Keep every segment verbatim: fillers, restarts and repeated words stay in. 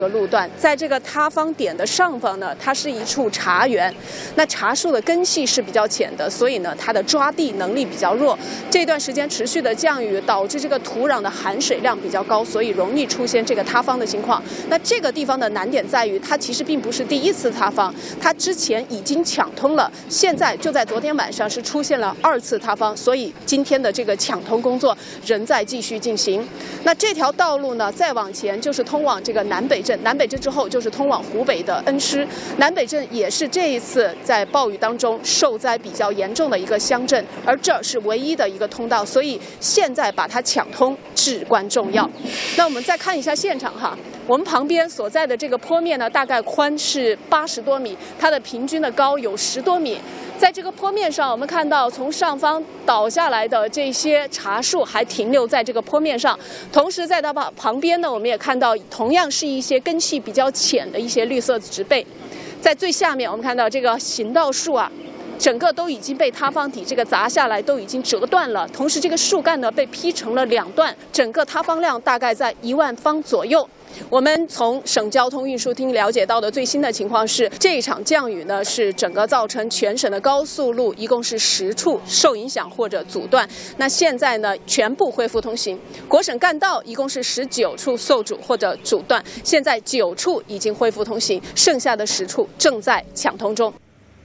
路段，在这个塌方点的上方呢，它是一处茶园。那茶树的根系是比较浅的，所以呢，它的抓地能力比较弱。这段时间持续的降雨导致这个土壤的含水量比较高，所以容易出现这个塌方的情况。那这个地方的难点在于，它其实并不是第一次塌方，它之前已经抢通了，现在就在昨天晚上是出现了二次塌方，所以今天的这个抢通工作仍在继续进行。那这条道路呢，再往前就是通往这个南北镇。南北镇之后就是通往湖北的恩施，南北镇也是这一次在暴雨当中受灾比较严重的一个乡镇，而这是唯一的一个通道，所以现在把它抢通至关重要。那我们再看一下现场哈，我们旁边所在的这个坡面呢，大概宽是八十多米，它的平均的高有十多米。在这个坡面上，我们看到从上方倒下来的这些茶树还停留在这个坡面上，同时在它旁旁边呢，我们也看到同样是一些根系比较浅的一些绿色植被。在最下面，我们看到这个行道树啊，整个都已经被塌方体这个砸下来，都已经折断了。同时，这个树干呢被劈成了两段，整个塌方量大概在一万方左右。我们从省交通运输厅了解到的最新的情况是，这一场降雨呢，是整个造成全省的高速路一共是十处受影响或者阻断。那现在呢，全部恢复通行。国省干道一共是十九处受阻或者阻断，现在九处已经恢复通行，剩下的十处正在抢通中。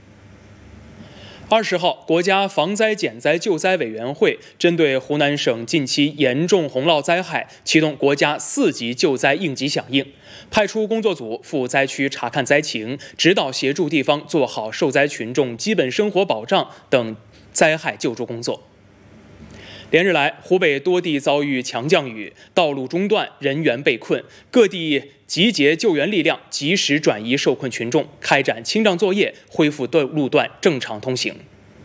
二十号，国家防灾减灾救灾委员会针对湖南省近期严重洪涝灾害，启动国家四级救灾应急响应，派出工作组赴灾区查看灾情，指导协助地方做好受灾群众基本生活保障等灾害救助工作。连日来，湖北多地遭遇强降雨，道路中断，人员被困，各地集结救援力量，及时转移受困群众，开展清障作业，恢复路段正常通行。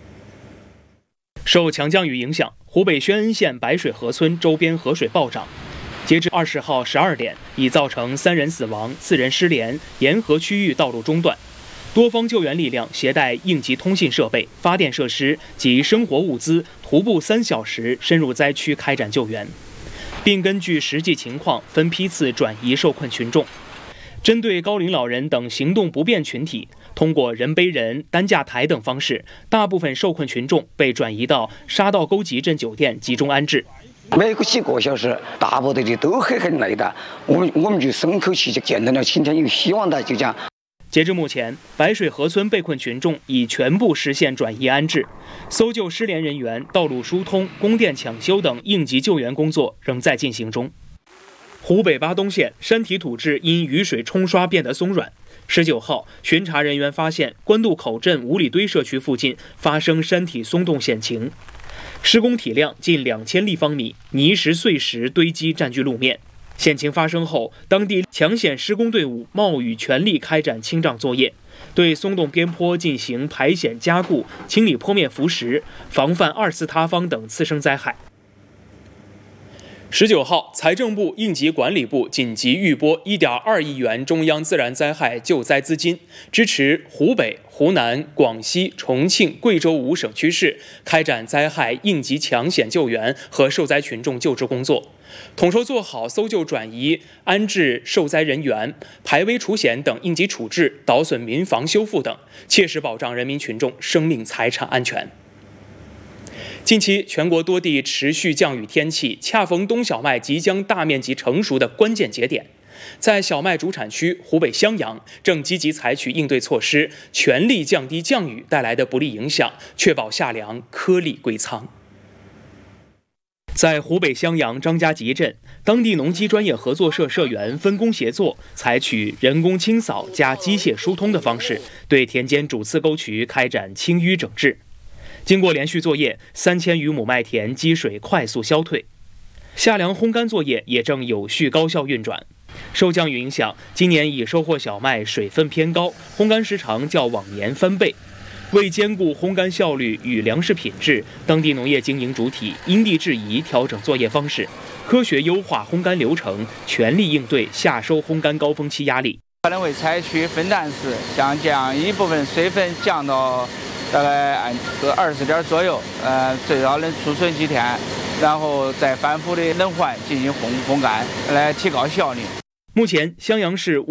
受强降雨影响，湖北宣恩县白水河村周边河水暴涨，截至二十号十二点，已造成三人死亡、四人失联，沿河区域道路中断。多方救援力量携带应急通信设备、发电设施及生活物资，徒步三小时深入灾区开展救援，并根据实际情况分批次转移受困群众。针对高龄老人等行动不便群体，通过人背人、担架台等方式，大部分受困群众被转移到沙道沟集镇酒店集中安置。 每个几个小时，大部队的都很很累的，我们我们就松口气，就见到了今天有希望的，就讲。 截至目前，白水河村被困群众已全部实现转移安置，搜救失联人员、道路疏通、供电抢修等应急救援工作仍在进行中。湖北巴东县山体土质因雨水冲刷变得松软。十九号，巡查人员发现官渡口镇五里堆社区附近发生山体松动险情，施工体量近两千立方米，泥石碎石堆积占据路面。险情发生后，当地抢险施工队伍冒雨全力开展清障作业，对松动边坡进行排险加固、清理坡面浮石，防范二次塌方等次生灾害。十九号，财政部应急管理部紧急预拨一点二亿元中央自然灾害救灾资金，支持湖北、湖南、广西、重庆、贵州五省区市开展灾害应急抢险救援和受灾群众救治工作，统筹做好搜救转移、安置受灾人员、排危除险等应急处置、捣损民房修复等，切实保障人民群众生命财产安全。近期，全国多地持续降雨天气，恰逢冬小麦即将大面积成熟的关键节点。在小麦主产区湖北襄阳，正积极采取应对措施，全力降低降雨带来的不利影响，确保夏粮颗粒归仓。在湖北襄阳张家集镇，当地农机专业合作社社员分工协作，采取人工清扫加机械疏通的方式，对田间主次沟渠开展清淤整治。经过连续作业，三千余亩麦田积水快速消退，夏粮烘干作业也正有序高效运转。受降雨影响，今年已收获小麦水分偏高，烘干时长较往年翻倍。为兼顾烘干效率与粮食品质，当地农业经营主体因地制宜调整作业方式，科学优化烘干流程，全力应对夏收烘干高峰期压力。 可能会采取分担式，将将一部分水分降到大概按个二十点左右，呃，最少能储存几天，然后再反复的冷换进行烘烘干，来提高效率。 目前，襄阳市